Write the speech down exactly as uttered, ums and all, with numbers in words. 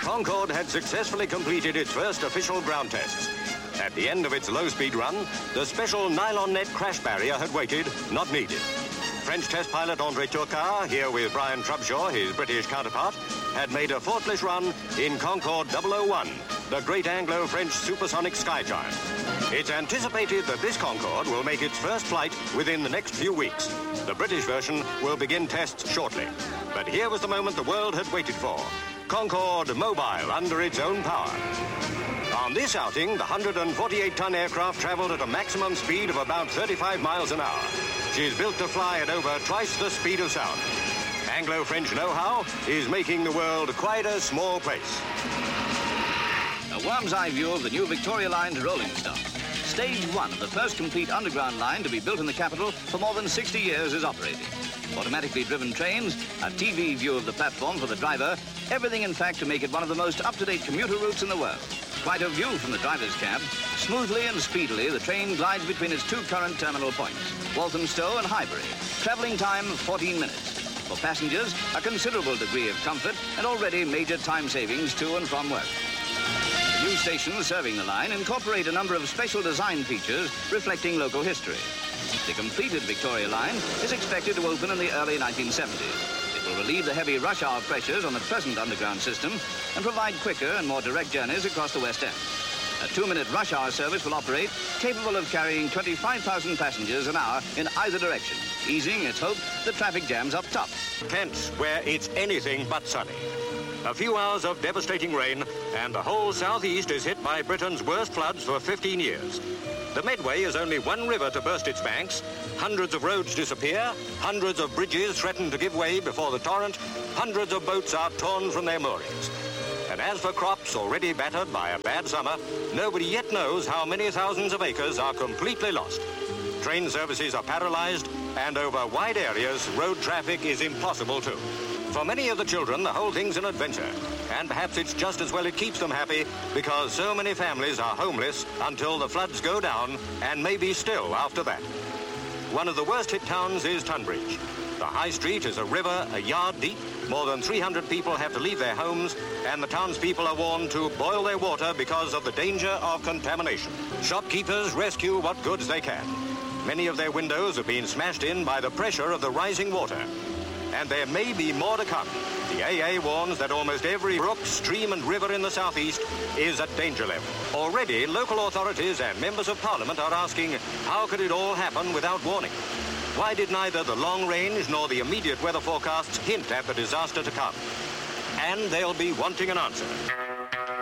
Concorde had successfully completed its first official ground tests. At the end of its low-speed run, the special nylon net crash barrier had waited, not needed. French test pilot André Turcard, here with Brian Trubshaw, his British counterpart, had made a faultless run in Concorde double oh one, the great Anglo-French supersonic sky giant. It's anticipated that this Concorde will make its first flight within the next few weeks. The British version will begin tests shortly. But here was the moment the world had waited for. Concorde mobile under its own power. On this outing, the one hundred forty-eight ton aircraft traveled at a maximum speed of about thirty-five miles an hour. She's built to fly at over twice the speed of sound. Anglo-French know-how is making the world quite a small place. A worm's eye view of the new Victoria Line to Rolling Stock. Stage one of the first complete underground line to be built in the capital for more than sixty years is operating. Automatically driven trains, a T V view of the platform for the driver, everything in fact to make it one of the most up-to-date commuter routes in the world. Quite a view from the driver's cab. Smoothly and speedily, the train glides between its two current terminal points, Walthamstow and Highbury. Travelling time, fourteen minutes. For passengers, a considerable degree of comfort and already major time savings to and from work. The new stations serving the line incorporate a number of special design features reflecting local history. The completed Victoria Line is expected to open in the early nineteen seventies. It will relieve the heavy rush hour pressures on the present underground system and provide quicker and more direct journeys across the West End. A two-minute rush hour service will operate, capable of carrying twenty-five thousand passengers an hour in either direction, easing, it's hoped, the traffic jams up top. Kent, where it's anything but sunny. A few hours of devastating rain, and the whole southeast is hit by Britain's worst floods for fifteen years. The Medway is only one river to burst its banks. Hundreds of roads disappear. Hundreds of bridges threaten to give way before the torrent. Hundreds of boats are torn from their moorings. And as for crops already battered by a bad summer, nobody yet knows how many thousands of acres are completely lost. Train services are paralyzed, and over wide areas, road traffic is impossible too. For many of the children, the whole thing's an adventure. And perhaps it's just as well it keeps them happy, because so many families are homeless until the floods go down, and maybe still after that. One of the worst hit towns is Tunbridge. The high street is a river a yard deep. More than three hundred people have to leave their homes, and the townspeople are warned to boil their water because of the danger of contamination. Shopkeepers rescue what goods they can. Many of their windows have been smashed in by the pressure of the rising water. And there may be more to come. The A A warns that almost every brook, stream and river in the southeast is at danger level. Already, local authorities and members of parliament are asking, how could it all happen without warning? Why did neither the long-range nor the immediate weather forecasts hint at the disaster to come? And they'll be wanting an answer.